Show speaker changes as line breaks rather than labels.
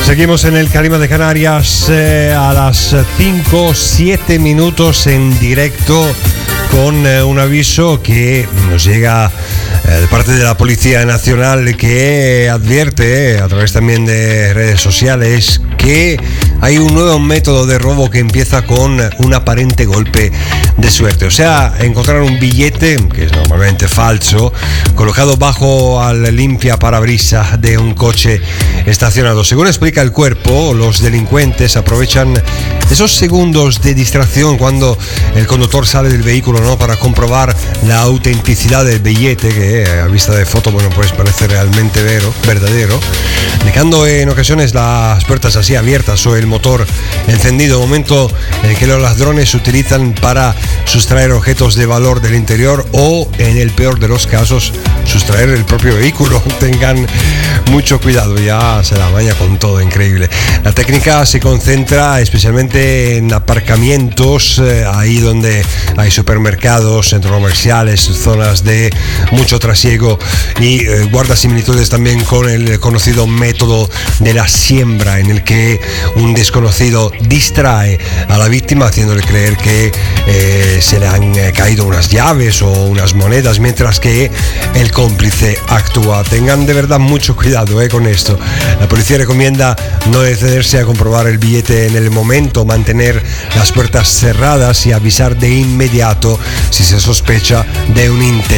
Seguimos en el Caribe de Canarias a las 5:07 minutos en directo con un aviso que nos llega de parte de la Policía Nacional, que advierte a través también de redes sociales que hay un nuevo método de robo que empieza con un aparente golpe de suerte. O sea, encontrar un billete, que es normalmente falso, colocado bajo al limpia parabrisas de un coche estacionado. Según explica el cuerpo, los delincuentes aprovechan esos segundos de distracción cuando el conductor sale del vehículo, ¿no?, para comprobar la autenticidad del billete, que a vista de foto, bueno, pues parece realmente verdadero, dejando en ocasiones las puertas así abiertas o el motor encendido, momento en el que los ladrones utilizan para sustraer objetos de valor del interior o, en el peor de los casos, sustraer el propio vehículo. Tengan mucho cuidado, ya se la baña con todo, increíble. La técnica se concentra especialmente en aparcamientos, ahí donde hay supermercados, centros comerciales, zonas de mucho trasiego, y guarda similitudes también con el conocido método de la siembra, en el que un desconocido distrae a la víctima haciéndole creer que se le han caído unas llaves o unas monedas, mientras que el cómplice actúa. Tengan de verdad mucho cuidado con esto. La policía recomienda no detenerse a comprobar el billete en el momento, mantener las puertas cerradas y avisar de inmediato si se sospecha de un intento